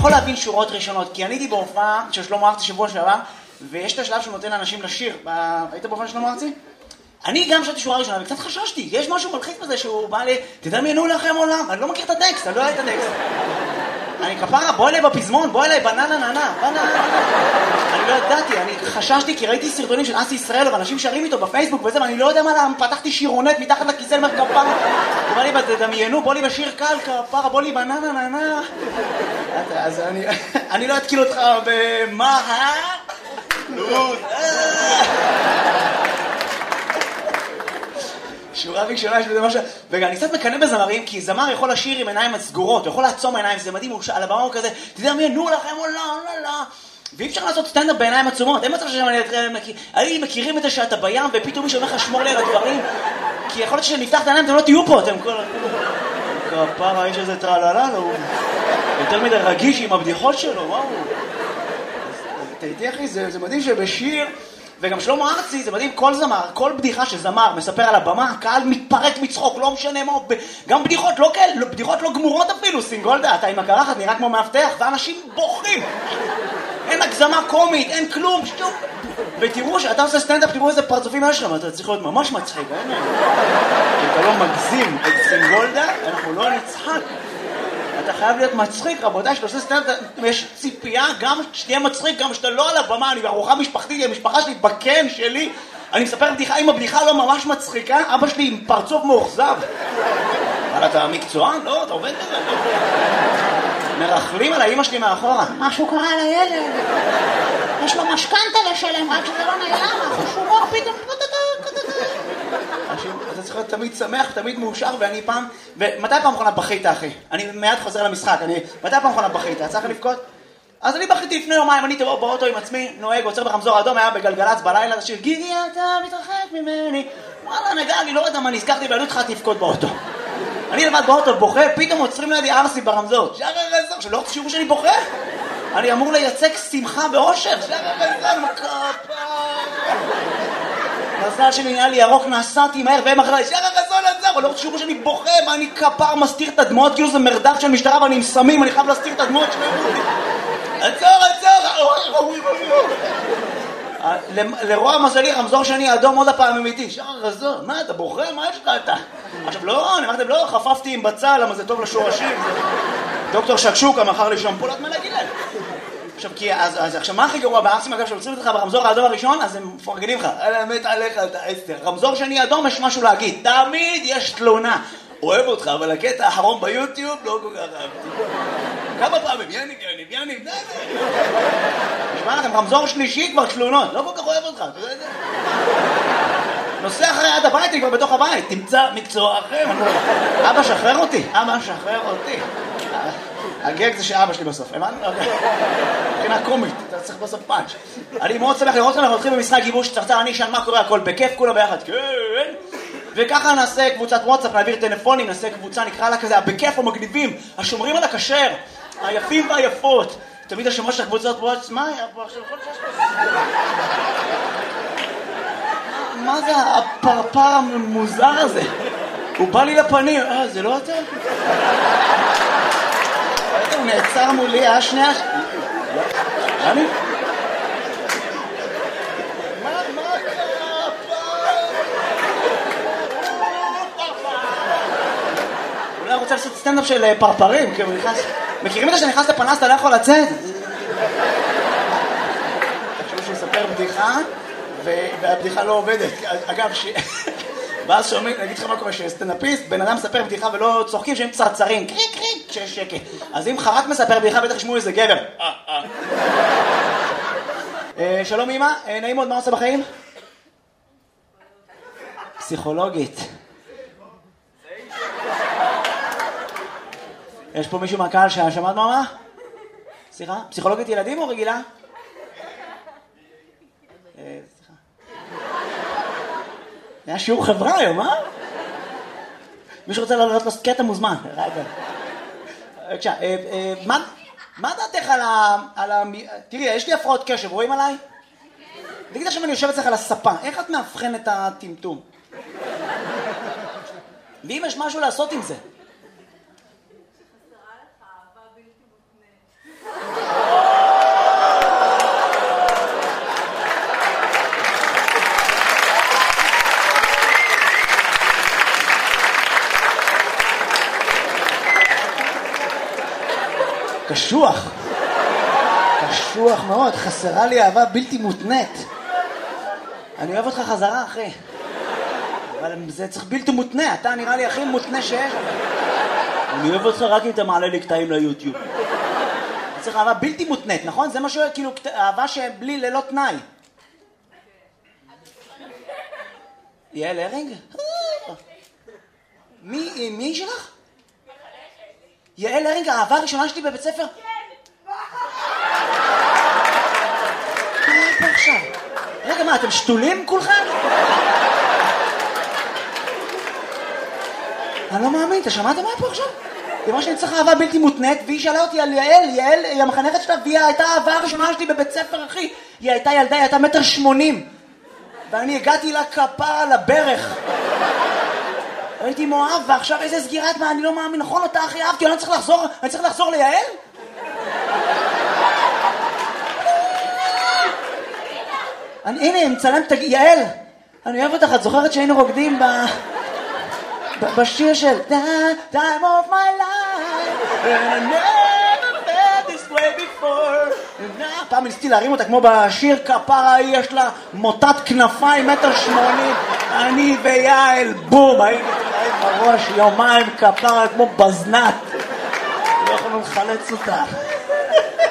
יכול להבין שורות ראשונות, כי אני הייתי בהופעה של שלמה ארצי שבוע שעבר, ויש את השלב שהוא נותן לאנשים לשיר. היית בהופעה של שלמה ארצי? אני גם חשבתי שורה ראשונה, וקצת חששתי. יש משהו מלחיץ בזה שהוא בא לי, תדמיינו לכם עולם. אני לא מכיר את הטקסט, אני לא יודע את הטקסט. אני כפרה, בוא אליי בפזמון, בוא אליי בננה ננה, אני לא ידעתי, אני חששתי כי ראיתי סרטונים של אסי ישראל ואנשים שרים איתו בפייסבוק וזה, ואני לא יודע מה, פתחתי שירונט מתחת לכיסא למר כפרה, הוא בא לי תדמיינו, בוא לי בשיר קל כפרה, בוא לי בננה ננה. אז אני לא אתקיל אותך במה, שורה ראשונה יש בזה משהו, ואני קצת מקנא בזמרים, כי זמר יכול לשיר עם עיניים סגורות, הוא יכול לעצום עיניים, זה מדהים, על הבמה הוא כזה, תדמיינו לכם או לא, ואי אפשר לעשות סטנדאפ בעיניים עצומות, אין מצב שאני מכירים את זה שאתה בים, ופתאום מישהו אומר לך שמור לי על הדברים, כי יכול להיות שנפתח את העיניים, אתם לא תהיו פה, אתם כל... כפרה, יש איזה טרללה, הוא יותר מדי רגיש עם הבדיחות שלו, מה הוא? תהייתי אחי, זה מדהים שבשיר... וגם שלמה ארצי, זה מדהים, כל זמר, כל בדיחה שזמר מספר על הבמה, הקהל מתפרק מצחוק, לא משנה מה, גם בדיחות לא כאלה, בדיחות לא גמורות אפילו, סינגולדה, אתה עם הקרחת נראה כמו מאבטח, ואנשים בוכים. אין הגזמה קומית, אין כלום, שום. ותראו שאתה עושה סטנדאפ, תראו איזה פרצופים יש שלנו, אתה צריך להיות ממש מצחיק, אין? אם אתה לא מגזים את סינגולדה, אנחנו לא נצחק. אתה חייב להיות מצחיק, רבותיי, שאתה עושה סטנדאפ, יש ציפייה גם שתהיה מצחיק, גם שאתה לא על הבמה, אני בארוחה משפחתית, המשפחה שלי, בקן שלי, אני מספר בדיחה, אם הבדיחה לא ממש מצחיקה, אבא שלי עם פרצוף מאוכזב. אבל אתה מקצוען? לא, אתה עובד בזה. מרחלים על האמא שלי מאחורה. משהו קרה לילד. יש לו משכנתה לשלם, רק שזה לא נעלם, החשומור פתאום... אתה צריך להיות תמיד שמח, תמיד מאושר, ואני פעם... ומתי פעם אחרונה בכית, אחי? אני מיד חוזר למשחק, מתי פעם אחרונה בכית? צריך לבכות? אז אני בכיתי לפני יומיים, אני באוטו עם עצמי, נוהג, עוצר ברמזור האדום, היה בגלגלצ בלילה, השיר, גיגי אתה מתרחק ממני. וואלה, נגע, אני לא יודע מה נזכרתי, ואני התחלתי לבכות באוטו. אני לבד באוטו בוכה, פתאום עוצרים לידי ארסי ברמזור. שער הרזור, שלא רוצה שיראו שאני בוכה? אני אמור לייצג שמחה ואושר. שער הרזור, מקפה. מזל שלי נהיה לי ירוק, נסעתי מהר והם אחרי, שער הרזון עצר, אבל לא רוצה שיראו שאני בוכה, מה אני כפר מסתיר את הדמעות, כאילו זה מרדף של משטרה ואני עם סמים, אני חייב להסתיר את הדמעות שלהם. עצור! לרוע מזלי, רמזור שני אדום עוד הפעם אמיתי. שער הרזון, מה אתה בוכה? מה יש לך אתה? עכשיו לא, אני אמרתם לא, חפפתי עם בצל, למה זה טוב לשורשים. דוקטור שקשוקה מכר לי שמפולת, מה להגיד להם? עכשיו מה הכי גרוע בארסים, אגב, שעוצרים אותך ברמזור האדום הראשון, אז הם מפרגנים לך, מת עליך, אתה עשר. רמזור שני אדום, יש משהו להגיד, תמיד יש תלונה. אוהב אותך, אבל הקטע האחרון ביוטיוב לא כל כך אהבתי. כמה פעמים, יאני, נשמע לכם, רמזור שלישי כבר תלונות, לא כל כך אוהב אותך, אתה יודע את זה? נוסע אחרי עד הבית, אני כבר בתוך הבית, תמצא מקצוע אחר. אבא שחרר אותי. הגג זה שאבא שלי בסוף, הבנת? מבחינה קומית, אתה צריך בסוף פאנץ'. אני מאוד שמח לראות לכם, אנחנו הולכים במשחק גיבוש צרצר, אני אשאל מה קורה, הכל בכיף, כולם ביחד, כן. וככה נעשה קבוצת וואטסאפ, נעביר טלפונים, נעשה קבוצה, נקרא לה כזה, בכיף המגניבים, השומרים על הכשר, היפים והיפות. תמיד השומר של הקבוצות וואטסאפ, מה היה פה עכשיו? מה זה הפרפר המוזר הזה? הוא בא לי לפנים, זה לא אתה? הוא נעצר מולי, שנייה... אני? מה קרה פה? אולי רוצה לעשות סטנדאפ של פרפרים, כי הוא נכנס... מכירים את זה שנכנס לפנס, אתה לא יכול לצאת? תחשבו שהוא יספר בדיחה, והבדיחה לא עובדת. אגב, ואז שומעים, נגיד לך מה קורה, שסטנדאפיסט, בן אדם מספר בדיחה ולא צוחקים שהם צרצרים, קריק, כשיש שקט. אז אם חרק מספר בדיחה, בטח ישמעו איזה גבר. שלום אמא, נעים מאוד, מה עושה בחיים? פסיכולוגית. יש פה מישהו מהקהל ששמעת מה? סליחה? פסיכולוגית ילדים או רגילה? סליחה. היה שיעור חברה היום, מישהו רוצה לעלות קטע מוזמן. בבקשה, מה דעתך על תראי, יש לי הפרעות קשב, רואים עליי? תגיד עכשיו אני יושב אצלך על הספה, איך את מאבחן את הטמטום? ואם יש משהו לעשות עם זה? שחסרה לך אהבה בלתי מותנית. קשוח. קשוח מאוד, חסרה לי אהבה בלתי מותנית. אני אוהב אותך חזרה, אחי. אבל זה צריך בלתי מותנה, אתה נראה לי הכי מותנה שיש. אני אוהב אותך רק אם אתה מעלה לי קטעים ליוטיוב. צריך אהבה בלתי מותנית, נכון? זה משהו, כאילו, אהבה שבלי ללא תנאי. יעל הרינג? מי שלך? יעל הרינג, האהבה הראשונה שלי בבית ספר? מה פה עכשיו? רגע, מה, אתם שתולים כולכם? אני לא מאמין, אתה שמעת מה פה עכשיו? היא אמרה שאני צריך אהבה בלתי מותנית, והיא שאלה אותי על יעל, יעל היא המחנכת שלה, והיא הייתה האהבה הראשונה שלי בבית ספר, אחי. היא הייתה ילדה, היא הייתה 1.80 מטר. ואני הגעתי לה כפה על הברך. הייתי מואב, ועכשיו איזה סגירת מה, אני לא מאמין, נכון אותה הכי אהבתי, אני צריך לחזור ליעל? הנה, מצלם, יעל, אני אוהב אותך, את זוכרת שהיינו רוקדים בשיר של Time of my life and I never felt this way before. פעם ניסיתי להרים אותה כמו בשיר כפרה, יש לה מוטת כנפיים 1.80 מטר, אני ויעל בום, היינו בראש יומיים כפרה כמו בזנת, לא יכולנו לחלץ אותה.